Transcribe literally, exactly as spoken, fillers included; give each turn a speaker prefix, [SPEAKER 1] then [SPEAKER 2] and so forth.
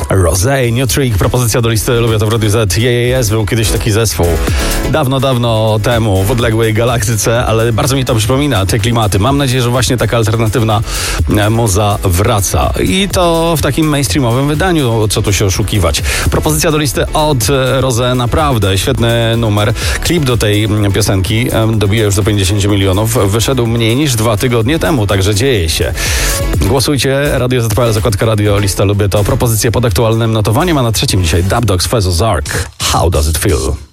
[SPEAKER 1] Rosé, New Trick, propozycja do listy Lubię to w Radiu Z. J S był kiedyś taki zespół. Dawno, dawno temu, w odległej galaktyce, ale bardzo mi to przypomina, te klimaty. Mam nadzieję, że właśnie taka alternatywna muza wraca. I to w takim mainstreamowym wydaniu, co tu się oszukiwać. Propozycja do listy od Rosé, naprawdę świetny numer. Klip do tej piosenki dobija już do pięćdziesiąt milionów. Wyszedł mniej niż dwa tygodnie temu, także dzieje się. Głosujcie, Radio Z P L, zakładka radio, lista Lubię to. Propozycje pod aktualnym notowaniem, a na trzecim dzisiaj Dub Dogs, Fez Ozark. How does it feel?